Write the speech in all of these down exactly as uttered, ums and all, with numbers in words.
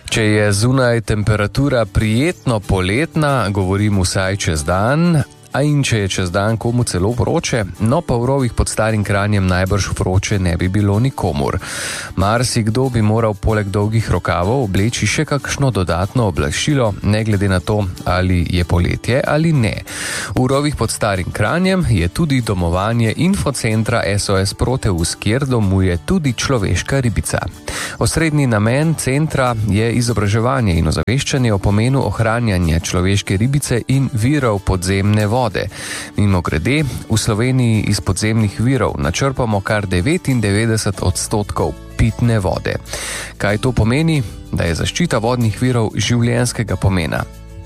Če je zunaj temperatura prijetno poletna, govorim vsaj čez dan, a in če je čez dan komu celo vroče, no pa v rovih pod Starim Kranjem najbrž vroče ne bi bilo nikomur. Marsikdo bi moral poleg dolgih rokavov obleči še kakšno dodatno oblačilo, ne glede na to, ali je poletje ali ne. V rovih pod Starim Kranjem je tudi domovanje infocentra S O S Proteus, kjer domuje tudi človeška ribica. Osrednji namen centra je izobraževanje in ozaveščanje o pomenu ohranjanja človeške ribice in virov podzemne vode. Mimogrede, v Sloveniji iz podzemnih virov načrpamo kar devetindevetdeset odstotkov pitne vode. Kaj to pomeni? Da je zaščita vodnih virov življenjskega pomena.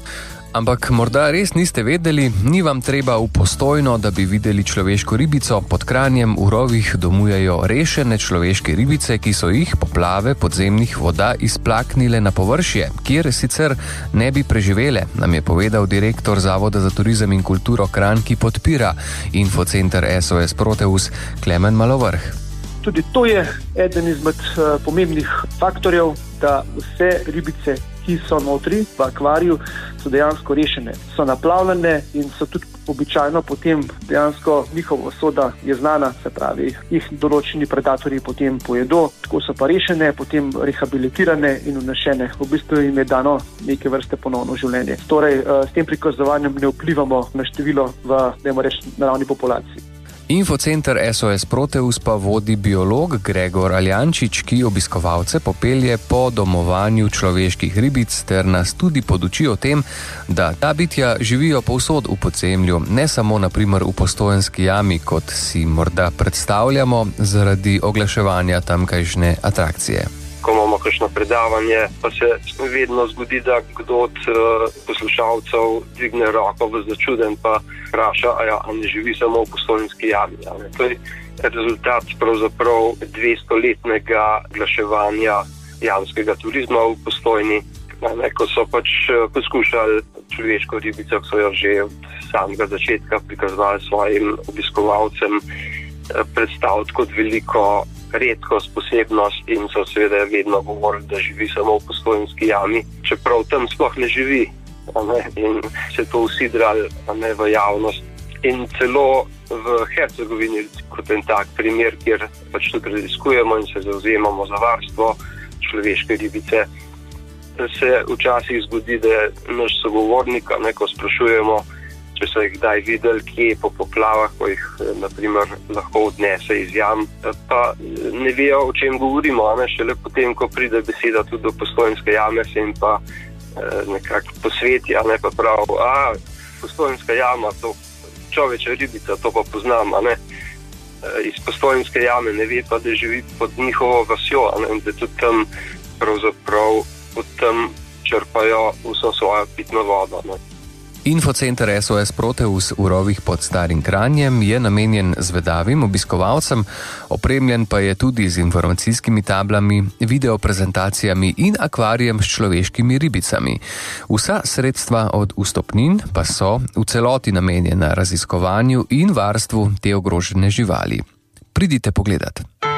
Ampak morda res niste vedeli, ni vam treba v Postojno, da bi videli človeško ribico. Pod Kranjem v rovih domujejo rešene človeške ribice, ki so jih poplave podzemnih voda izplaknile na površje, kjer sicer ne bi preživele, nam je povedal direktor Zavoda za turizem in kulturo Kranj, ki podpira infocenter S O S Proteus, Klemen Malovrh. Tudi to je eden izmed uh, pomembnih faktorjev, da vse ribice, ki so notri v akvariju, so dejansko rešene. So naplavljene in so tudi običajno potem dejansko njihova usoda je znana, se pravi, jih določeni predatorji potem pojedo, tako so pa rešene, potem rehabilitirane in vnešene. V bistvu jim je dano neke vrste ponovno življenje. Torej, uh, s tem prikazovanjem ne vplivamo na število v, dajmo reči, naravni populaciji. Infocenter S O S Proteus pa vodi biolog Gregor Aljančič, ki obiskovalce popelje po domovanju človeških ribic ter nas tudi poduči o tem, da ta bitja živijo povsod v podzemlju, ne samo na primer v Postojnski jami, kot si morda predstavljamo zaradi oglaševanja tamkajšnje atrakcije. Ko imamo kakšno predavanje, pa se vedno zgodi, da kdo od uh, poslušalcev dvigne roko v začuden pa vpraša, a ja, a ne živi samo v Postojnski jami. Ne? To je rezultat pravzaprav dvestoletnega oglaševanja jamskega turizma v Postojni. Ne? Ko so pač poskušali človeško ribico, so jo že od samega začetka prikazovali svojim obiskovalcem, predstaviti kot veliko redkost, posebnost in so seveda vedno govorili, da živi samo v Postojnski jami, čeprav tam sploh ne živi. Ne? In se to usidrali ne, v javnost. In celo v Hercegovini, kot en tak primer, kjer pač tudi raziskujemo in se zavzemamo za varstvo človeške ribice, se včasih zgodi, da naš sogovornik, ne, ko sprašujemo, če so jih kdaj videli, kje po poplavah, ko jih naprimer lahko odnese iz jam, pa ne vejo, o čem govorimo, ne? Šele potem, ko pride beseda tudi do Postojnske jame, se jim pa eh, nekako posveti, a ne pa prav, a, Postojnska jama, to človeča ribica, to pa poznam, a ne. E, iz Postojnske jame ne ve pa, da živi pod njihovo vasjo, a ne, in da tudi tam pravzaprav od tam črpajo vso svojo pitno vodo, ne. Infocenter S O S Proteus v rovih pod Starim Kranjem je namenjen zvedavim obiskovalcem, opremljen pa je tudi z informacijskimi tablami, videoprezentacijami in akvarijem s človeškimi ribicami. Vsa sredstva od vstopnin pa so v celoti namenjena raziskovanju in varstvu te ogrožene živali. Pridite pogledat.